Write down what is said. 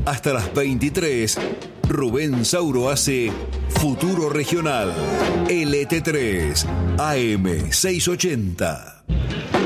Hasta las 23, Rubén Sauro hace Futuro Regional. LT3, AM 680.